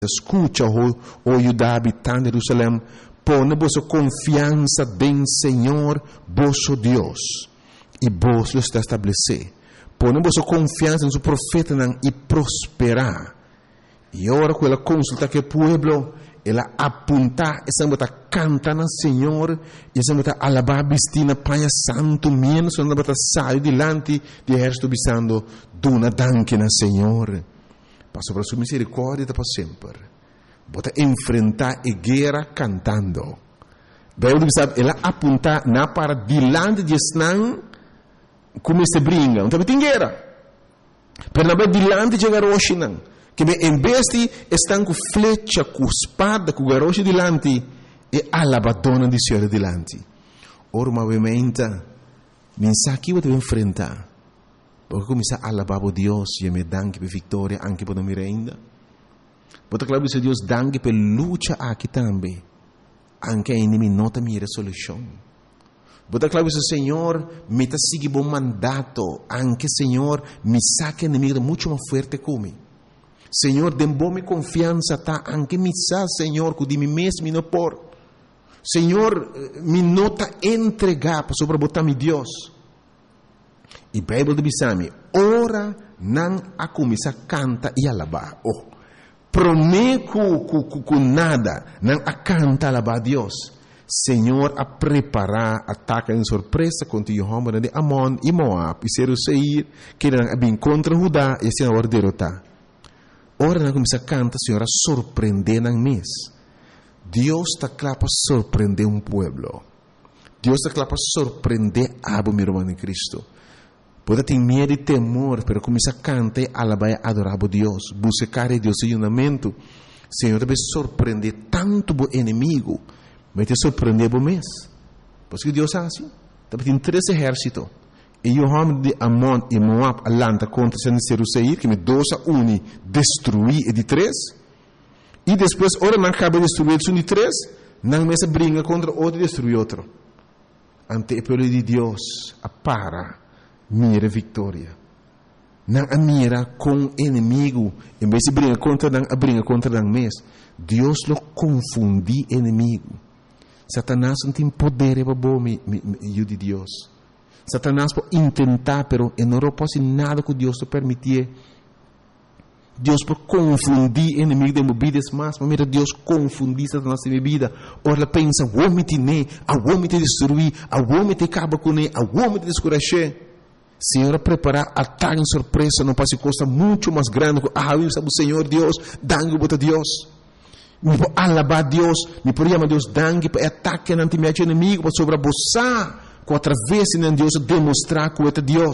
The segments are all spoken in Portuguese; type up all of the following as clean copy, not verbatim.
escucha o ayuda a habitar Jerusalém, pone vossa confiança em Senhor, vosso Deus, e vos lo está estabelecer. Pone vossa confiança no profeta e prosperar. E agora, quando ela consulta que o povo, ela apunta, essa bota canta no Senhor, e essa bota alabar bistina Pai Santo, menos essa bota sai delante de exército bisando, duna danke no Senhor. Passo para sua misericórdia para sempre. Bota enfrentar a guerra cantando. Bem, ela apunta na para delante de Esnan, como se brinca, então tem guerra. Pero na delante de garoche não. Que em vez de estar com flecha, com espada, com garoche delante, e alabadona de Senhor delante. Ora, obviamente, mensagem que eu enfrentar. Porque começar a alabar a Deus e me danke per vitória anche per me renda. Porque claro que Deus danke per luta aqui também. Anche a inimigo nota minha resolução. Porque claro que o Senhor me está seguindo bom mandato. Anche Senhor me saca inimigo muito mais forte como. Senhor, dê bom confiança tá anche me sa Senhor que de mim mesmo não por. Senhor, me nota entregar para sobre botar mi Deus. E a Bíblia diz a mim, ora não a começar a cantar e alabar. Oh, prometo com nada, não a cantar e alabar a Deus. Senhor, a preparar ataque em surpresa contra Jehová de Amon e Moab e Seir, que não bem contra Judá e assim a derrotar. Ora não começar a cantar, Senhor, a surpreender no mês. Deus está claro para surpreender povo. Deus está claro para surpreender a meu irmão em Cristo. Pode ter medo e temor, pero começa a cantar, alabar e adorar a Deus. Buscar a Deus em unamento. Senhor, deve surpreender tanto o inimigo, vai te surpreender o mês. Porque Deus é assim. Deve ter 3 exércitos. E o homem de Amon e Moab alanta contra Seir, que me 2-1 destruir e de 3. E depois, ora não acaba de destruir o de 3, não mais briga contra outro e destruir outro. Ante o povo de Deus, para. Mira vitória. Não a mira com inimigo. Em vez de brigar contra não, a briga contra não mesmo. Deus lo confundi inimigo. Satanás não tem poder para bom de Deus. Satanás pode tentar, pero não pode nada que Deus te permitir. Deus pode confundir inimigo de movidas mas mira Deus confundir Satanás de minha vida. Ora pensa, o homem te ne, o homem te destruir, o homem te acaba com ele, o homem te descuracher. Senhor, preparar ataque em surpresa não pode coisa muito mais grande. Eu sabe o Senhor Deus, dangue para Deus. Me pode alabar Deus, me pode chamar Deus dangue para ataque ante meu inimigo, para sobreposar, com através de Deus demonstrar que é Deus.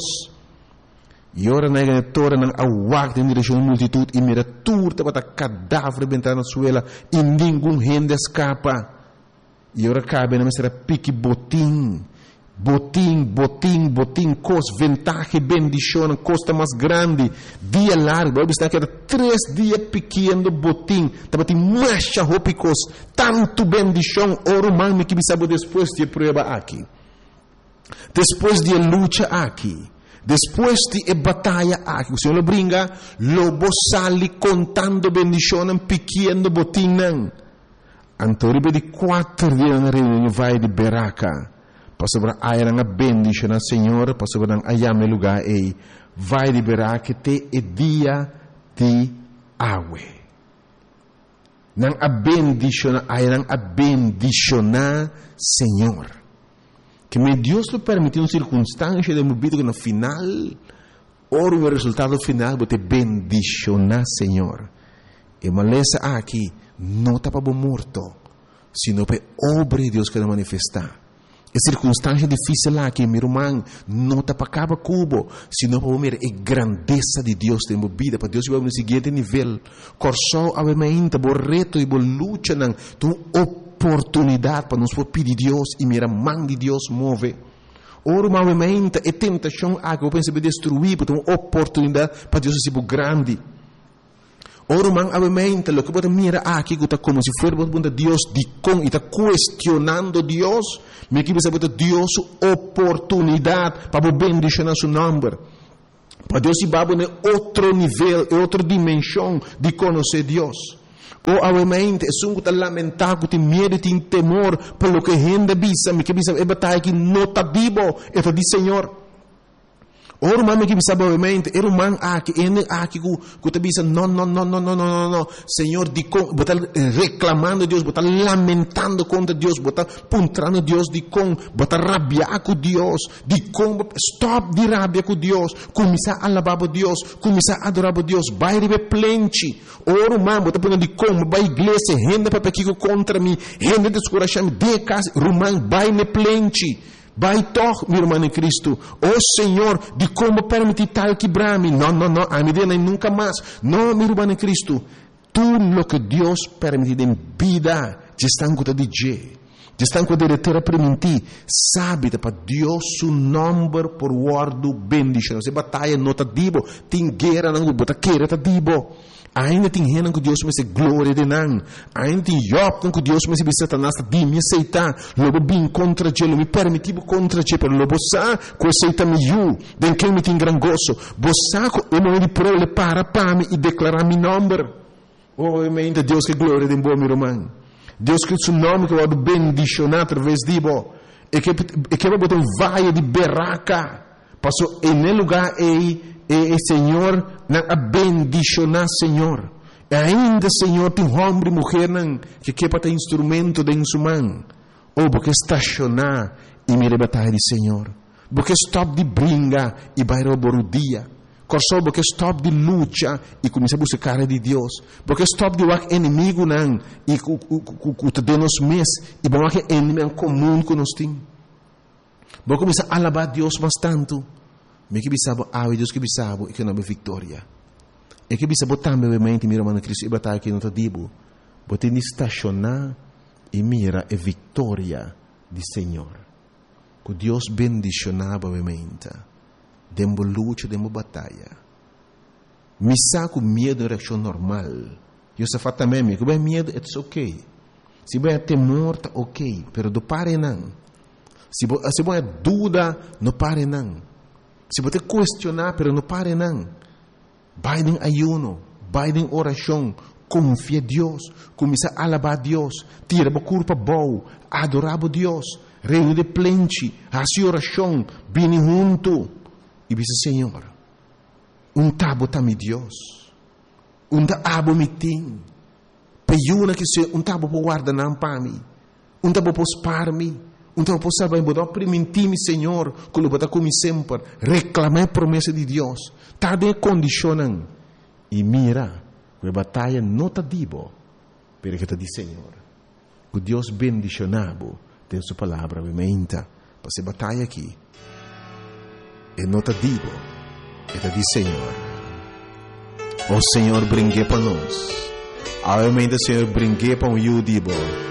E ora na igreja não aguarda em direção à multidão e mira turta para cadáver bentar na suela e nenhum rende escapa. E ora cabe na mestra pique botim. Botim, cos, ventaja, bendição, costa mais grande, dia largo, está que era 3 dias pequeno botim, estava tem marcha ropicos, tanto bendição, oro mal que sabe depois de prova aqui, depois de luta aqui, depois de batalha aqui, o Senhor brinca, lobo sali contando bendição, pequeno botim não, antoribe de 4 dias na reunião vai de Beraca. Pastor ayang bendition na Senhor, pastor nang ayame lugar ei vai liberar que te e dia de awe. Nang bendition ayang bendicionar Senhor. Que me Deus lo permitiu uma circunstância de movido que no final, ora o resultado final bote bendicionar Senhor. E maleza aqui não está para morto, sino para obra de Deus que vai manifestar. É circunstância difícil lá que meu irmão não está para acabar cubo, sino para ver a grandeza de Deus em minha vida, para Deus ir no seguinte nível. Corso obviamente, o reto e a luta não, tu oportunidade para nos pedir Deus e mira mão de Deus move. Ora, obviamente, a tentação que eu penso destruir, para uma oportunidade para Deus ser grande. Ora, obviamente, lo que pode mirar aqui está como se fosse Deus de com e está questionando Deus, me que você pode Deus oportunidade para bendicionar seu nome, para Deus ir para outro nível, outra dimensão de conhecer Deus. O obviamente, é só que lamentar, que tem medo, tem temor, pelo que ainda bisa, me que bisa é batalha que não está vivo, é do Senhor. Ora, mami que bisa obviamente, era man aqui, aqui que te bisa, não, Senhor, de com, botar reclamando Deus, botar lamentando contra Deus, botar puntrando Deus de com, botar rabiar com Deus, de com, stop de rabia com Deus, começar a alabar Deus, começar a adorar Deus, vai receber plente. Ora, mami, botar punando de com, vai igreja, renda para pequeno contra mim, renda descorachar-me, de casa, rumang, vai ne plente. Vai toch, meu irmão em Cristo. Oh Senhor, de como permitir tal quebrar-me. Não, a medida nem nunca mais. Não, meu irmão em Cristo. Tudo o que Deus permite em vida, já está com de Deus. Já está com de terra permitir. Sabe, para Deus, seu nome por guardo bendição. Se batalha não está dibo, tem guerra não, bota queira está dibo. Ainda tem gente que Deus me glória de não. Ainda tem Job que Deus me Satanás de me aceitar. Logo bem contra ele, me permitivo contra ele, pero logo sa que aceita me eu, den que me tem gran gozo. Bosa ko o momento pro le para me e declarar meu nome. Oh, ainda Deus que glória de bom meu irmão. Deus que seu nome que vai bendicionar através de bo. E que vai botar vaia de beraca. Passou em lugar Senhor, a bendicionar, Senhor. E ainda, Senhor, tem homem e mulher que quer ter instrumento de sua ou porque estacionar e me rebatar de Senhor. Porque stop de brinca e vai roubar o dia. Corso porque stop de luta e começa a buscar de Deus. Porque stop de o inimigo não e que de nos mês e bom que inimigo comum que nós temos. Porque começa a alabar Deus bastante. Me que bisabo, Deus que bisabo, e que não é vitória. E que bisabo também, obviamente, meu irmão Cristo, e batalha que não está dibo. Bote ni estacionar e mira a vitória do Senhor. Que Deus bendicionava, obviamente. Dembo luta, dembo batalha. Me saco medo em reação normal. Eu só faço também, que bem medo, it's ok. Se bem temor, tá ok. Pero do pare não. Se bem dúvida, não pare não. Se você questionar, pero não pare não. Vai em ayuno, vai em oração, confia em Deus, começa a alabar a Deus, tira a culpa boa, adorar a Deus, reino de plente, a sua oração, bem junto. E diz, Senhor, tabo tá me Deus, tabo me tem, peiuna que se tabo por guardar não para mim, tabo por spar me. Então, posso saber, vou permitir-me, Senhor, que eu vou como sempre, reclamar a promessa de Deus. Está de condicionando. E mira, que a batalha não está dibo, porque está de Senhor. Que Deus bendicionado tem sua palavra, obviamente, para essa batalha aqui. E não está dibo, está de Senhor. O Senhor brinque para nós. Obviamente, o Senhor brinque para o dibo.